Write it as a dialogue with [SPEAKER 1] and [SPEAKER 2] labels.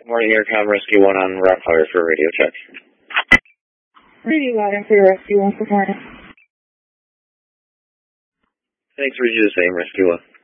[SPEAKER 1] Morning, Aircom Rescue 1 on Rock Fire for radio check.
[SPEAKER 2] Radio line for Rescue 1 for morning.
[SPEAKER 1] Thanks, for you the same, Rescue 1.